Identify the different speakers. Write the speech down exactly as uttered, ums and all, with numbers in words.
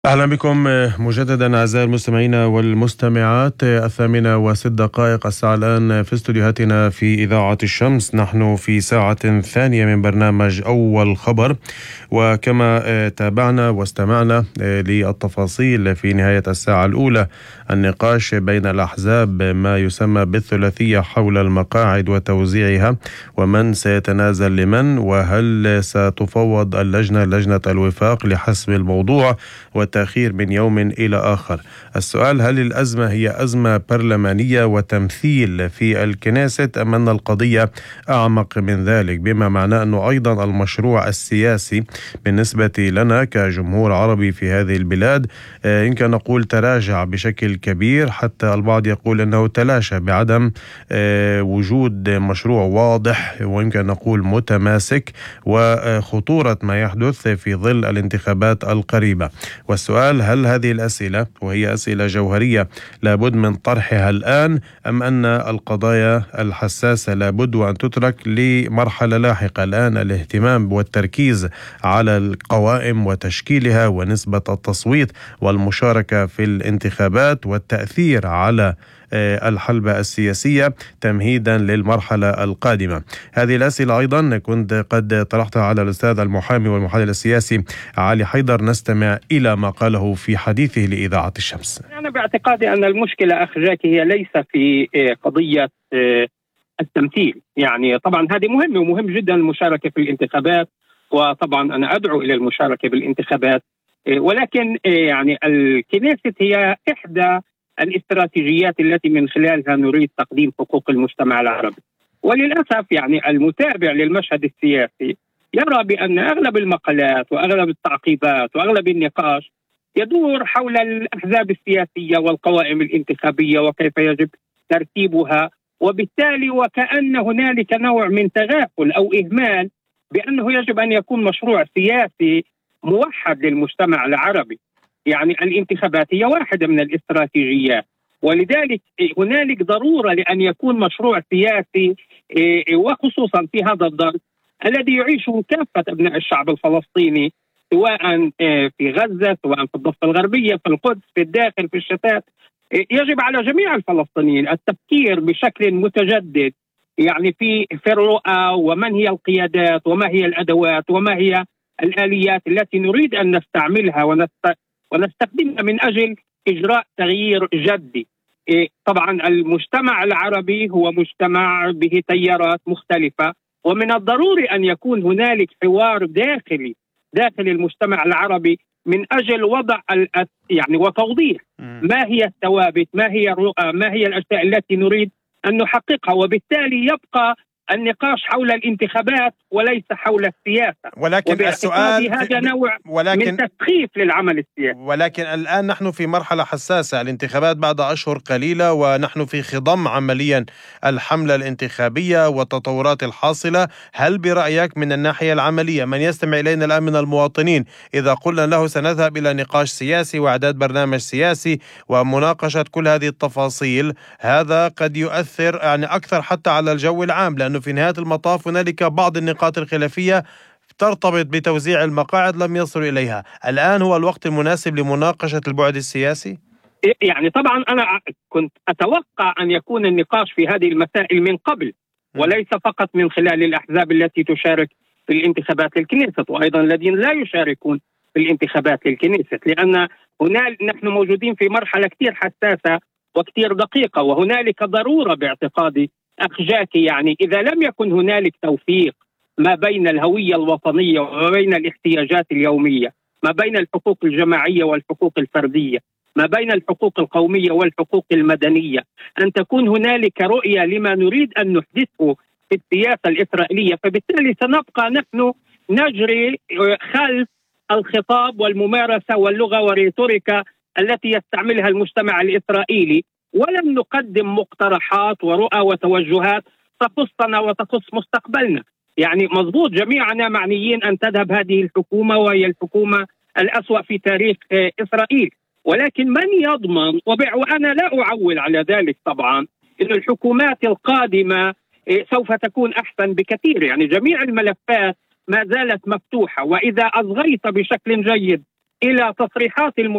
Speaker 1: أهلا بكم مجددا أعزائي المستمعين والمستمعات. الثامنة وست دقائق الساعة الآن في استديوهاتنا في إذاعة الشمس. نحن في ساعة ثانية من برنامج أول خبر، وكما تابعنا واستمعنا للتفاصيل في نهاية الساعة الأولى النقاش بين الأحزاب ما يسمى بالثلاثية حول المقاعد وتوزيعها ومن سيتنازل لمن، وهل ستفوض اللجنة لجنة الوفاق لحسم الموضوع والتأخير من يوم إلى آخر. السؤال: هل الأزمة هي أزمة برلمانية وتمثيل في الكنيست أم أن القضية أعمق من ذلك، بما معناه أنه أيضا المشروع السياسي بالنسبة لنا كجمهور عربي في هذه البلاد يمكن نقول تراجع بشكل كبير، حتى البعض يقول أنه تلاشى بعدم وجود مشروع واضح ويمكن نقول متماسك، وخطورة ما يحدث في ظل الانتخابات القريبة. والسؤال: هل هذه الأسئلة وهي أسئلة جوهرية لابد من طرحها الآن، أم أن القضايا الحساسة لابد وأن تترك لمرحلة لاحقة؟ الآن الاهتمام والتركيز على القوائم وتشكيلها ونسبة التصويت والمشاركة في الانتخابات والتأثير على الحلبة السياسية تمهيدا للمرحلة القادمة. هذه الأسئلة أيضا كنت قد طرحتها على الأستاذ المحامي والمحلل السياسي علي حيدر. نستمع إلى ما قاله في حديثه لإذاعة الشمس.
Speaker 2: أنا باعتقادي أن المشكلة أخ جاكي هي ليس في قضية التمثيل، يعني طبعا هذه مهمة ومهم جدا المشاركة في الانتخابات، وطبعا أنا أدعو إلى المشاركة بالانتخابات، ولكن يعني الكنيست هي إحدى الاستراتيجيات التي من خلالها نريد تقديم حقوق المجتمع العربي. وللأسف يعني المتابع للمشهد السياسي يرى بأن أغلب المقالات وأغلب التعقيبات وأغلب النقاش يدور حول الأحزاب السياسية والقوائم الانتخابية وكيف يجب ترتيبها، وبالتالي وكأن هنالك نوع من تغافل أو إهمال بأنه يجب أن يكون مشروع سياسي موحد للمجتمع العربي. يعني الانتخابات هي واحدة من الاستراتيجيات، ولذلك هنالك ضرورة لأن يكون مشروع سياسي، وخصوصا في هذا الظرف الذي يعيشه كافة أبناء الشعب الفلسطيني، سواء في غزة، سواء في الضفة الغربية، في القدس، في الداخل، في الشتات. يجب على جميع الفلسطينيين التفكير بشكل متجدد يعني في في الرؤى، ومن هي القيادات وما هي الأدوات وما هي الآليات التي نريد أن نستعملها ونست... ونستخدمها من أجل إجراء تغيير جدي. طبعا المجتمع العربي هو مجتمع به تيارات مختلفة، ومن الضروري أن يكون هنالك حوار داخلي داخل المجتمع العربي من أجل وضع يعني وتوضيح ما هي الثوابت، ما هي الرؤى، ما هي الأشياء التي نريد أن نحققها، وبالتالي يبقى النقاش حول الانتخابات وليس حول السياسة.
Speaker 1: ولكن السؤال
Speaker 2: هذا نوع ولكن من تسخيف للعمل السياسي.
Speaker 1: ولكن الآن نحن في مرحلة حساسة، الانتخابات بعد أشهر قليلة، ونحن في خضم عمليا الحملة الانتخابية والتطورات الحاصلة. هل برأيك من الناحية العملية، من يستمع إلينا الآن من المواطنين، إذا قلنا له سنذهب إلى نقاش سياسي وإعداد برنامج سياسي ومناقشة كل هذه التفاصيل، هذا قد يؤثر يعني أكثر حتى على الجو العام، لأنه في نهاية المطاف هنالك بعض النقاط الخلافية ترتبط بتوزيع المقاعد لم يصلوا إليها. الآن هو الوقت المناسب لمناقشة البعد السياسي؟
Speaker 2: يعني طبعا أنا كنت أتوقع أن يكون النقاش في هذه المسائل من قبل، وليس فقط من خلال الأحزاب التي تشارك في الانتخابات للكنيست، وأيضا الذين لا يشاركون في الانتخابات للكنيست، لأن هنالك نحن موجودين في مرحلة كثير حساسة وكثير دقيقة، وهنالك ضرورة باعتقادي أخ جاكي، يعني إذا لم يكن هنالك توفيق ما بين الهوية الوطنية وما بين الاحتياجات اليومية، ما بين الحقوق الجماعية والحقوق الفردية، ما بين الحقوق القومية والحقوق المدنية، أن تكون هنالك رؤية لما نريد أن نحدثه في السياسة الإسرائيلية، فبالتالي سنبقى نحن نجري خلف الخطاب والممارسة واللغة والريتوريكا التي يستعملها المجتمع الإسرائيلي، ولم نقدم مقترحات ورؤى وتوجهات تخصنا وتخص مستقبلنا. يعني مضبوط جميعنا معنيين أن تذهب هذه الحكومة، وهي الحكومة الأسوأ في تاريخ إسرائيل، ولكن من يضمن، وأنا لا أعول على ذلك طبعا، أن الحكومات القادمة سوف تكون أحسن بكثير. يعني جميع الملفات ما زالت مفتوحة، وإذا أصغيت بشكل جيد إلى تصريحات